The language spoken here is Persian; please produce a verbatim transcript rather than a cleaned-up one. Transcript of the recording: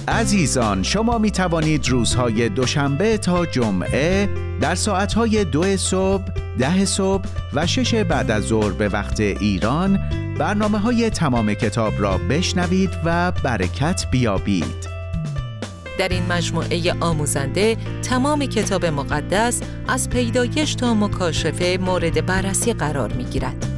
عزیزان، شما می توانید روزهای دوشنبه تا جمعه در ساعتهای دو صبح، ده صبح و شش بعد از ظهر به وقت ایران برنامه های تمام کتاب را بشنوید و برکت بیابید. در این مجموعه آموزنده تمام کتاب مقدس از پیدایش تا مکاشفه مورد بررسی قرار می گیرد.